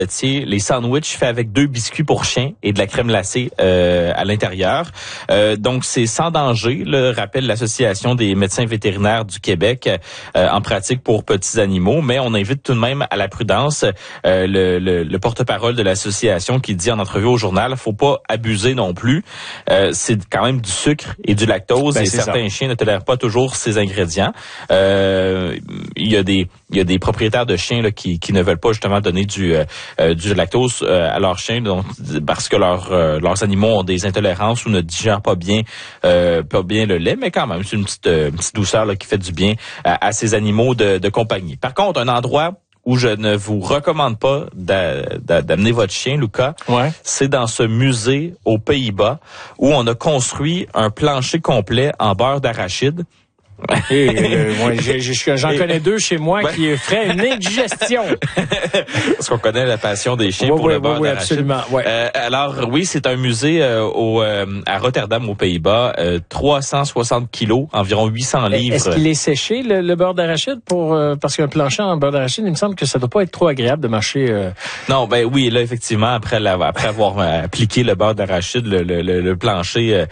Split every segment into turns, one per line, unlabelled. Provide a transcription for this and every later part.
les sandwichs faits avec 2 biscuits pour chiens et de la crème glacée à l'intérieur. Donc, c'est sans danger, le rappelle l'Association des médecins vétérinaires du Québec en pratique pour petits animaux, mais on invite tout de même à la prudence. Le porte-parole de l'association qui dit en entrevue au journal, faut pas abuser non plus. C'est quand même du sucre et du lactose et certains chiens ne tolèrent pas toujours ces ingrédients. Il y a des propriétaires de chiens là, qui ne veulent pas justement donner du lactose à leurs chiens, donc parce que leurs animaux ont des intolérances ou ne digèrent pas bien le lait, mais quand même c'est une petite douceur là, qui fait du bien à ces animaux de compagnie. Par contre, un endroit où je ne vous recommande pas d'amener votre chien, Lucas, c'est dans ce musée aux Pays-Bas où on a construit un plancher complet en beurre d'arachide.
J'en connais 2 chez moi qui feraient une indigestion.
Parce qu'on connaît la passion des chiens pour le beurre d'arachide.
Absolument.
Alors oui, c'est un musée à Rotterdam aux Pays-Bas, 360 kilos, environ 800 livres.
Est-ce qu'il est séché le beurre d'arachide parce qu'un plancher en beurre d'arachide, il me semble que ça doit pas être trop agréable de marcher.
Non, oui, là effectivement après avoir appliqué le beurre d'arachide, le plancher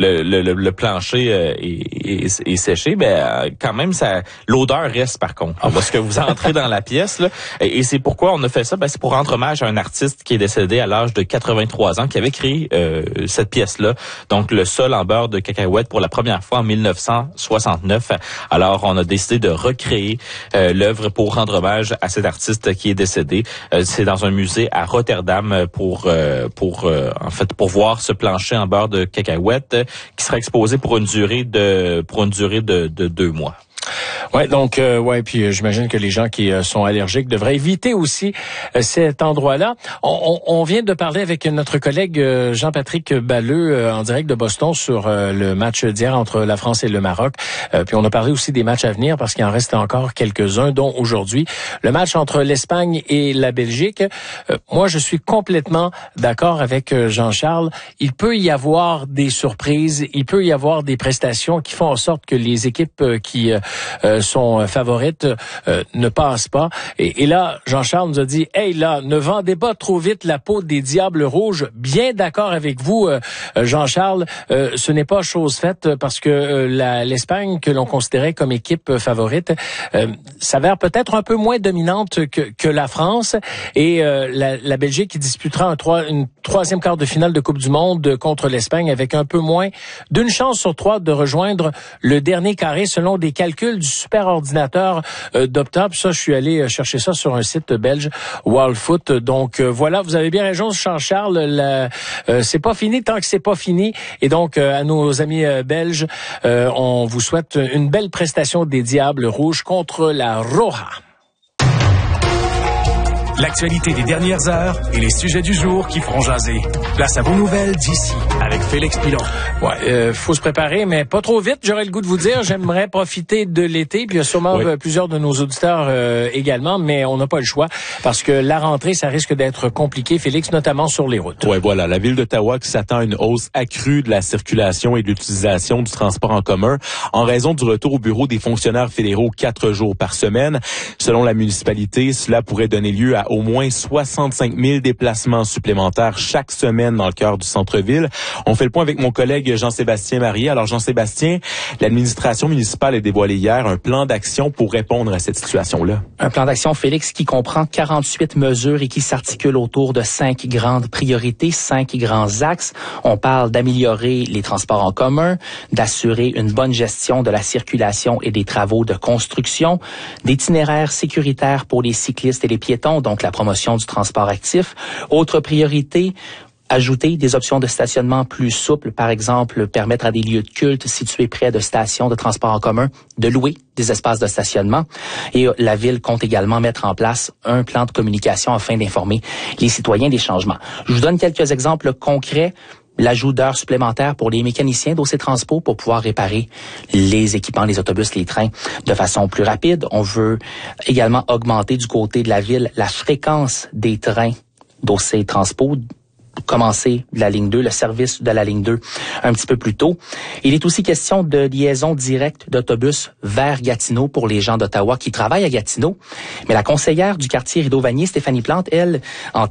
est séché. Quand même, l'odeur reste par contre. Lorsque vous entrez dans la pièce, là, et c'est pourquoi on a fait ça, c'est pour rendre hommage à un artiste qui est décédé à l'âge de 83 ans, qui avait créé cette pièce-là, donc le sol en beurre de cacahuète pour la première fois en 1969. Alors, on a décidé de recréer l'œuvre pour rendre hommage à cet artiste qui est décédé. C'est dans un musée à Rotterdam pour voir ce plancher en beurre de cacahuète qui sera exposé pour une durée de 2 mois.
Ouais, donc puis j'imagine que les gens qui sont allergiques devraient éviter aussi cet endroit-là. On vient de parler avec notre collègue Jean-Patrick Balleux en direct de Boston sur le match d'hier entre la France et le Maroc. Puis on a parlé aussi des matchs à venir parce qu'il en reste encore quelques-uns, dont aujourd'hui le match entre l'Espagne et la Belgique. Moi, je suis complètement d'accord avec Jean-Charles. Il peut y avoir des surprises, il peut y avoir des prestations qui font en sorte que les équipes qui sont favorites ne passent pas. Et là, Jean-Charles nous a dit, hey là, ne vendez pas trop vite la peau des Diables Rouges. Bien d'accord avec vous, Jean-Charles, ce n'est pas chose faite parce que l'Espagne, que l'on considérait comme équipe favorite, s'avère peut-être un peu moins dominante que la France. Et la Belgique qui disputera une troisième quart de finale de Coupe du Monde contre l'Espagne avec un peu moins d'une chance sur 3 de rejoindre le dernier carré selon des calculs du super ordinateur d'Opta. Puis ça, je suis allé chercher ça sur un site belge, Wallfoot. Donc voilà, vous avez bien raison, Jean-Charles. C'est pas fini tant que c'est pas fini. Et donc à nos amis belges, on vous souhaite une belle prestation des Diables Rouges contre la Roja.
L'actualité des dernières heures et les sujets du jour qui feront jaser. Place à vos nouvelles d'ici avec Félix Pilon.
Faut se préparer, mais pas trop vite. J'aurais le goût de vous dire, j'aimerais profiter de l'été. Puis il y a sûrement plusieurs de nos auditeurs également, mais on n'a pas le choix parce que la rentrée, ça risque d'être compliqué, Félix, notamment sur les routes.
Voilà. La ville d'Ottawa qui s'attend à une hausse accrue de la circulation et de l'utilisation du transport en commun en raison du retour au bureau des fonctionnaires fédéraux 4 jours par semaine. Selon la municipalité, cela pourrait donner lieu à au moins 65 000 déplacements supplémentaires chaque semaine dans le cœur du centre-ville. On fait le point avec mon collègue Jean-Sébastien Marié. Alors Jean-Sébastien, l'administration municipale a dévoilé hier un plan d'action pour répondre à cette situation-là.
Un plan d'action, Félix, qui comprend 48 mesures et qui s'articule autour de 5 grandes priorités, 5 grands axes. On parle d'améliorer les transports en commun, d'assurer une bonne gestion de la circulation et des travaux de construction, d'itinéraires sécuritaires pour les cyclistes et les piétons, donc la promotion du transport actif. Autre priorité, ajouter des options de stationnement plus souples, par exemple, permettre à des lieux de culte situés près de stations de transport en commun de louer des espaces de stationnement. Et la Ville compte également mettre en place un plan de communication afin d'informer les citoyens des changements. Je vous donne quelques exemples concrets. L'ajout d'heures supplémentaires pour les mécaniciens d'OC Transpo pour pouvoir réparer les équipements, les autobus, les trains de façon plus rapide. On veut également augmenter du côté de la Ville la fréquence des trains d'OC Transpo, commencer de la ligne 2, le service de la ligne 2 un petit peu plus tôt. Il est aussi question de liaison directe d'autobus vers Gatineau pour les gens d'Ottawa qui travaillent à Gatineau. Mais la conseillère du quartier Rideau-Vanier, Stéphanie Plante, elle, entend